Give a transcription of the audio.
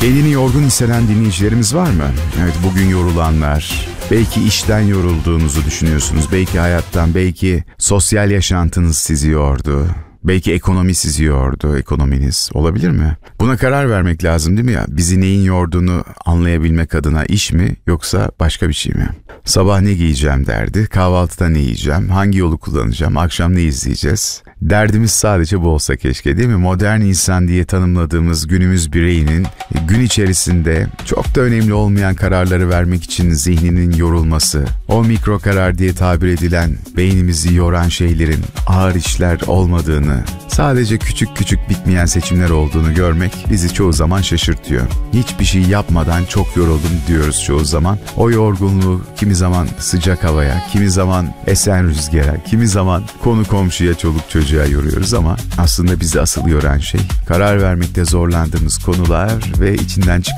Kendini yorgun hisseden dinleyicilerimiz var mı? Evet, bugün yorulanlar. Belki işten yorulduğunuzu düşünüyorsunuz. Belki hayattan, belki sosyal yaşantınız sizi yordu. Belki ekonomi sizi yordu, ekonominiz. Olabilir mi? Buna karar vermek lazım değil mi ya? Bizi neyin yorduğunu anlayabilmek adına iş mi yoksa başka bir şey mi? Sabah ne giyeceğim derdi, kahvaltıda ne yiyeceğim, hangi yolu kullanacağım, akşam ne izleyeceğiz? Derdimiz sadece bu olsa keşke değil mi? Modern insan diye tanımladığımız günümüz bireyinin gün içerisinde çok da önemli olmayan kararları vermek için zihninin yorulması, o mikro karar diye tabir edilen beynimizi yoran şeylerin ağır işler olmadığını, sadece küçük küçük bitmeyen seçimler olduğunu görmek bizi çoğu zaman şaşırtıyor. Hiçbir şey yapmadan çok yoruldum diyoruz çoğu zaman. O yorgunluğu kimi zaman sıcak havaya, kimi zaman esen rüzgara, kimi zaman konu komşuya, çoluk çocuğa yoruyoruz ama aslında bizi asıl yoran şey karar vermekte zorlandığımız konular ve içinden